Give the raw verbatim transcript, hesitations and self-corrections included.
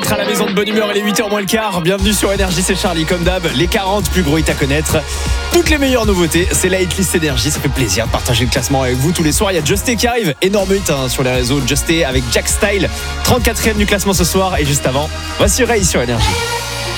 d'être à la maison de bonne humeur. Il est huit heures moins le quart. Bienvenue sur Énergie, c'est Charlie comme d'hab. Les quarante plus gros hits à connaître. Toutes les meilleures nouveautés, c'est la hitlist Énergie. Ça fait plaisir de partager le classement avec vous tous les soirs. Il y a Justé qui arrive. Énorme hit hein, sur les réseaux. Justé avec Jack Style. trente-quatrième du classement ce soir. Et juste avant, voici Ray sur Énergie.